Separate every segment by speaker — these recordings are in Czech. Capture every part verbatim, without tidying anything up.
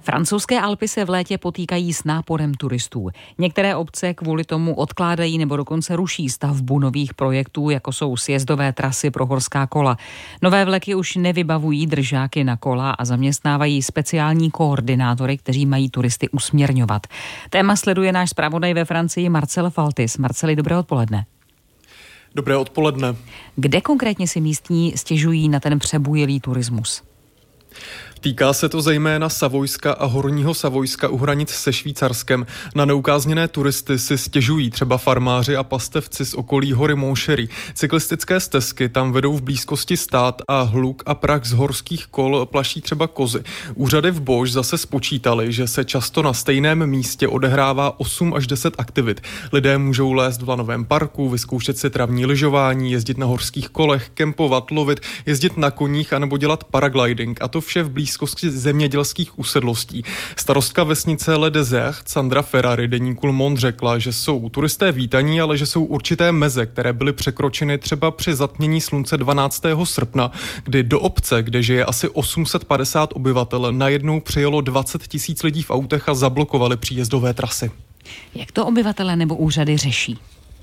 Speaker 1: Francouzské Alpy se v létě potýkají s náporem turistů. Některé obce kvůli tomu odkládají nebo dokonce ruší stavbu nových projektů, jako jsou sjezdové trasy pro horská kola. Nové vleky už nevybavují držáky na kola a zaměstnávají speciální koordinátory, kteří mají turisty usměrňovat. Téma sleduje náš zpravodaj ve Francii Marcel Faltis. Marceli, dobré odpoledne.
Speaker 2: Dobré odpoledne.
Speaker 1: Kde konkrétně si místní stěžují na ten přebujelý turismus?
Speaker 2: Týká se to zejména Savojska a Horního Savojska u hranic se Švýcarskem. Na neukázněné turisty si stěžují třeba farmáři a pastevci z okolí hory Monchery. Cyklistické stezky tam vedou v blízkosti stát a hluk a prach z horských kol plaší třeba kozy. Úřady v Bož zase spočítali, že se často na stejném místě odehrává osm až deset aktivit. Lidé můžou lézt v lanovém parku, vyzkoušet si travní lyžování, jezdit na horských kolech, kempovat, lovit, jezdit na koních anebo dělat paragliding, a to vše v blízkosti zemědělských usedlostí. Starostka vesnice Le Désert Sandra Ferrari deníku Le Monde řekla, že jsou turisté vítaní, ale že jsou určité meze, které byly překročeny třeba při zatmění slunce dvanáctého srpna, kdy do obce, kde žije asi osm set padesát obyvatel, najednou přijelo dvacet tisíc lidí v autech a zablokovali příjezdové trasy.
Speaker 1: Jak to obyvatelé nebo úřady řeší?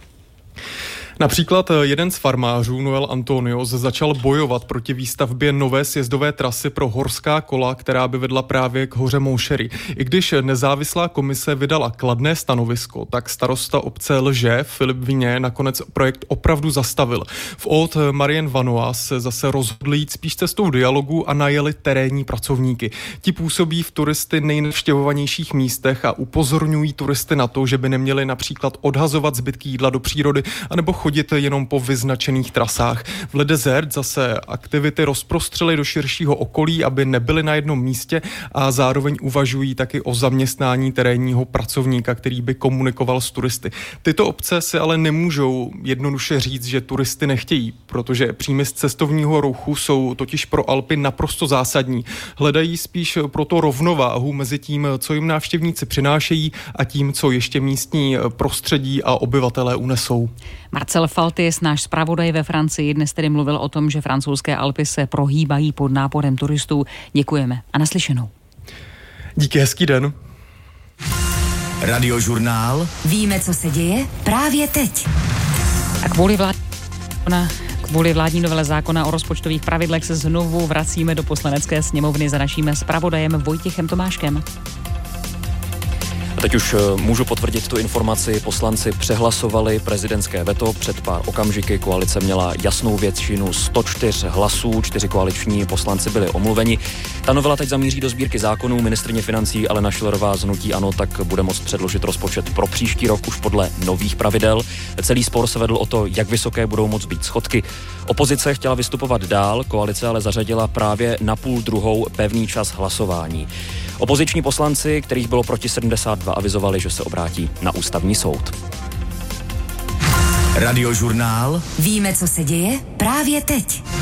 Speaker 2: Například jeden z farmářů, Noel Antonios, začal bojovat proti výstavbě nové sjezdové trasy pro horská kola, která by vedla právě k hoře Monchery. I když nezávislá komise vydala kladné stanovisko, tak starosta obce Lže Filip Vině nakonec projekt opravdu zastavil. V Haute Marien Vanois se zase rozhodli jít spíš cestou dialogu a najeli terénní pracovníky. Ti působí v turisty nejnavštěvovanějších místech a upozorňují turisty na to, že by neměli například odhazovat zbytky jídla do přírody anebo chodit jenom po vyznačených trasách. V Le Désert zase aktivity rozprostřely do širšího okolí, aby nebyly na jednom místě, a zároveň uvažují taky o zaměstnání terénního pracovníka, který by komunikoval s turisty. Tyto obce si ale nemůžou jednoduše říct, že turisty nechtějí, protože příjmy z cestovního ruchu jsou totiž pro Alpy naprosto zásadní. Hledají spíš proto rovnováhu mezi tím, co jim návštěvníci přinášejí, a tím, co ještě místní prostředí a obyvatelé unesou.
Speaker 1: Marcel Faltis, náš zpravodaj ve Francii, dnes tedy mluvil o tom, že francouzské Alpy se prohýbají pod náporem turistů. Děkujeme a naslyšenou.
Speaker 2: Díky, hezký den.
Speaker 3: Radiožurnál.
Speaker 4: Víme, co se děje právě teď.
Speaker 1: A kvůli vládní, kvůli vládní novele zákona o rozpočtových pravidlech se znovu vracíme do Poslanecké sněmovny za naším zpravodajem Vojtěchem Tomáškem.
Speaker 5: A teď už můžu potvrdit tu informaci. Poslanci přehlasovali prezidentské veto. Před pár okamžiky koalice měla jasnou většinu sto čtyři hlasů, čtyři koaliční poslanci byli omluveni. Ta novela teď zamíří do sbírky zákonů. Ministryně financí Alena Schillerová z hnutí ANO tak bude moct předložit rozpočet pro příští rok už podle nových pravidel. Celý spor se vedl o to, jak vysoké budou moct být schodky. Opozice chtěla vystupovat dál, koalice ale zařadila právě na půl druhou pevný čas hlasování. Opoziční poslanci, kterých bylo proti sedmdesát dva, avizovali, že se obrátí na ústavní soud.
Speaker 3: Radiožurnál.
Speaker 4: Víme, co se děje právě teď.